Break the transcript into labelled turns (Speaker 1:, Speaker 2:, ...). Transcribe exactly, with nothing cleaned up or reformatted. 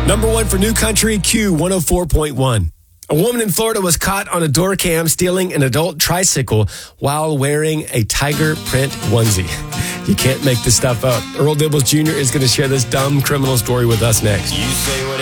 Speaker 1: Number one for New Country, Q one oh four point one. A woman in Florida was caught on a door cam stealing an adult tricycle while wearing a tiger print onesie. You can't make this stuff up. Earl Dibbles Junior is going to share this dumb criminal story with us next.
Speaker 2: You say what